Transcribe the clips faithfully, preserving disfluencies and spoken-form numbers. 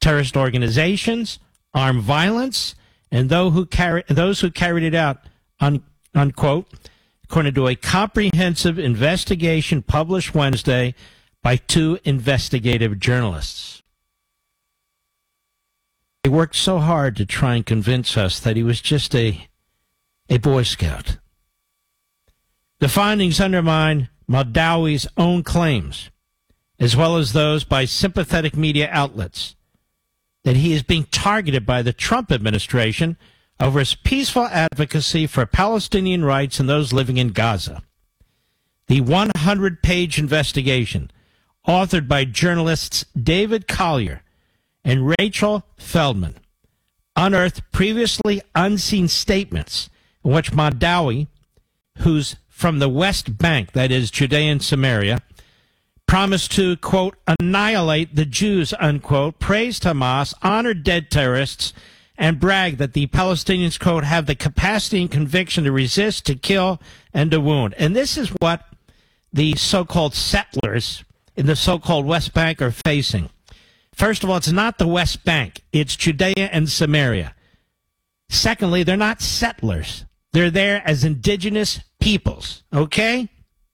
terrorist organizations, armed violence, and those who, carry, those who carried it out, un, unquote, according to a comprehensive investigation published Wednesday by two investigative journalists. They worked so hard to try and convince us that he was just a, a Boy Scout. The findings undermine Mahdawi's own claims, as well as those by sympathetic media outlets, that he is being targeted by the Trump administration over his peaceful advocacy for Palestinian rights and those living in Gaza. The one hundred page investigation, authored by journalists David Collier and Rachel Feldman, unearthed previously unseen statements in which Mahdawi, who's from the West Bank, that is Judea and Samaria, promised to, quote, annihilate the Jews, unquote, praised Hamas, honored dead terrorists, and bragged that the Palestinians, quote, have the capacity and conviction to resist, to kill, and to wound. And this is what the so-called settlers in the so-called West Bank are facing. First of all, it's not the West Bank. It's Judea and Samaria. Secondly, they're not settlers. They're there as indigenous peoples, okay?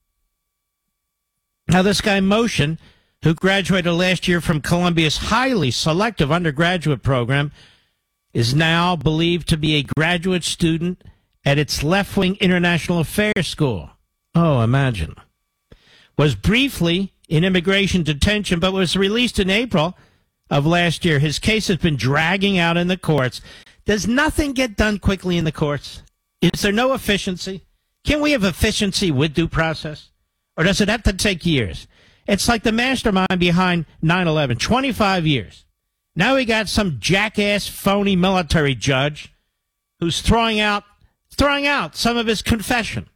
Now, this guy Moshin, who graduated last year from Columbia's highly selective undergraduate program, is now believed to be a graduate student at its left-wing international affairs school. Oh, imagine. Was briefly in immigration detention, but was released in April of last year. His case has been dragging out in the courts. Does nothing get done quickly in the courts? Is there no efficiency? Can we have efficiency with due process? Or does it have to take years? It's like the mastermind behind nine eleven, twenty-five years. Now we got some jackass, phony military judge who's throwing out, throwing out some of his confession.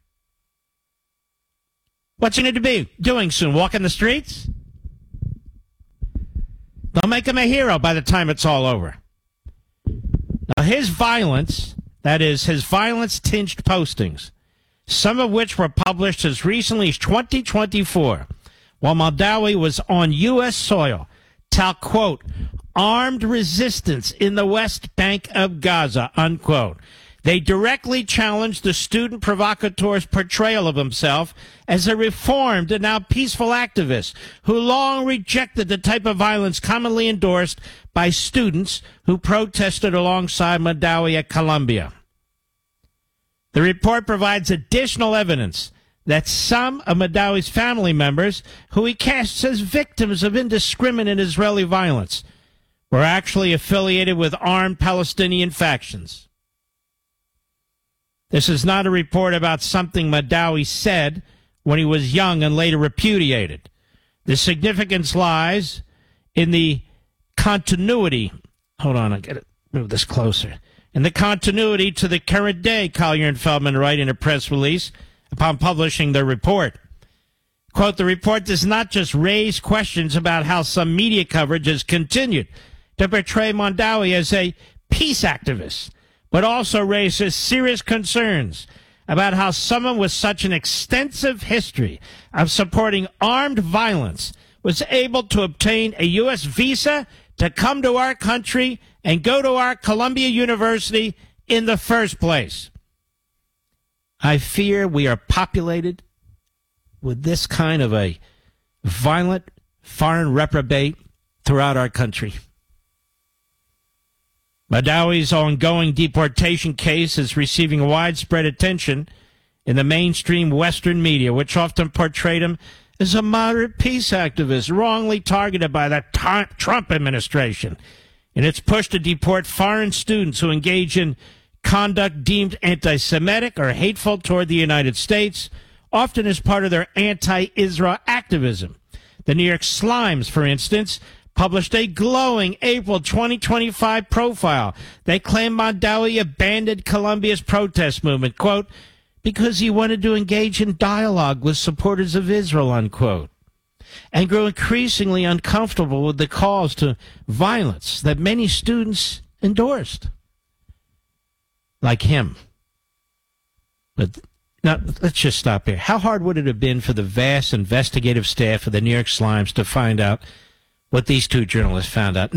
What's he going to be doing soon? Walking the streets? They'll make him a hero by the time it's all over. Now, his violence, that is, his violence-tinged postings, some of which were published as recently as twenty twenty-four, while Mahdawi was on U S soil, tout, quote, armed resistance in the West Bank of Gaza, unquote. They directly challenged the student provocateur's portrayal of himself as a reformed and now peaceful activist who long rejected the type of violence commonly endorsed by students who protested alongside Mahdawi at Columbia. The report provides additional evidence that some of Mahdawi's family members, who he casts as victims of indiscriminate Israeli violence, were actually affiliated with armed Palestinian factions. This is not a report about something Mahdawi said when he was young and later repudiated. The significance lies in the continuity. Hold on, I got to move this closer. In the continuity to the current day, Collier and Feldman write in a press release upon publishing their report. Quote, the report does not just raise questions about how some media coverage has continued to portray Mahdawi as a peace activist, but also raises serious concerns about how someone with such an extensive history of supporting armed violence was able to obtain a U S visa to come to our country and go to our Columbia University in the first place. I fear we are populated with this kind of a violent foreign reprobate throughout our country. Mahdawi's ongoing deportation case is receiving widespread attention in the mainstream Western media, which often portrayed him as a moderate peace activist, wrongly targeted by the Trump administration in its push to deport foreign students who engage in conduct deemed anti-Semitic or hateful toward the United States, often as part of their anti-Israel activism. The New York Slimes, for instance, published a glowing April twenty twenty-five profile. They claim Mahdawi abandoned Columbia's protest movement, quote, because he wanted to engage in dialogue with supporters of Israel, unquote, and grew increasingly uncomfortable with the calls to violence that many students endorsed, like him. But now, let's just stop here. How hard would it have been for the vast investigative staff of the New York Slimes to find out what these two journalists found out?